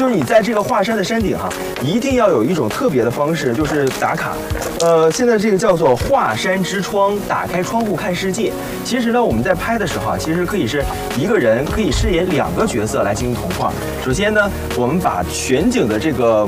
就是你在这个华山的山顶哈，一定要有一种特别的方式，就是打卡。现在这个叫做华山之窗，打开窗户看世界。其实呢，我们在拍的时候啊，其实可以是一个人可以饰演2个角色来进行同框。首先呢，我们把全景的这个